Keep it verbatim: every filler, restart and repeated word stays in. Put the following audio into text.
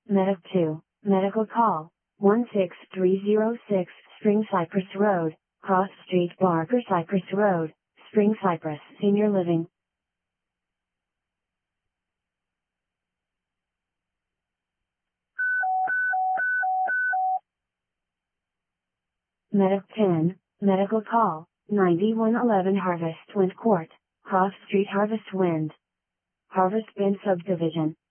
Medic two, Medical Call, one six three zero six, Spring Cypress Road, Cross Street, Barker Cypress Road, Spring Cypress, Senior Living. Medic ten, Medical Call, ninety-one eleven Harvest Wind Court, Cross Street, Harvest Wind, Harvest Bend Subdivision.